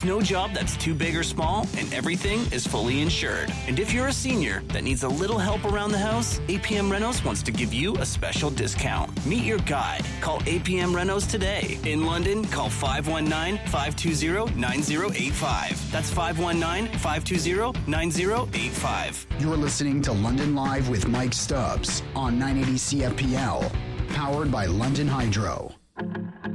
no job that's too big or small, and everything is fully insured. And if you're a senior that needs a little help around the house, APM Renos wants to give you a special discount. Meet your guide. Call APM Renos today. In London, call 519-520-9085. That's 519-520-9085. You're listening to London Live with Mike Stubbs on 980 CFPL, powered by London Hydro.